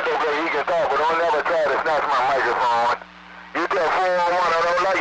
okay, he can talk, but don't never try to snatch my microphone. You tell 411 I don't like